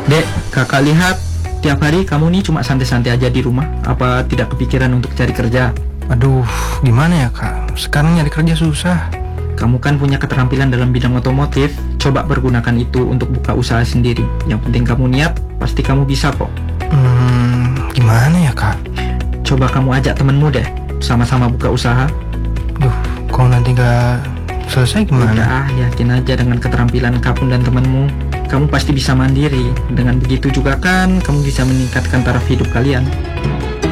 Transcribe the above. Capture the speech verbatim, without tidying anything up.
Dek, kakak lihat tiap hari kamu nih cuma santai-santai aja di rumah. Apa tidak kepikiran untuk cari kerja? Aduh, gimana ya kak? Sekarang nyari kerja susah. Kamu kan punya keterampilan dalam bidang otomotif. Coba pergunakan itu untuk buka usaha sendiri. Yang penting kamu niat, pasti kamu bisa kok. Hmm, gimana ya kak? Coba kamu ajak temenmu deh, sama-sama buka usaha. Duh, kalau nanti gak selesai gimana? Udah, yakin aja dengan keterampilan kamu dan temenmu. Kamu pasti bisa mandiri. Dengan begitu juga kan kamu bisa meningkatkan taraf hidup kalian.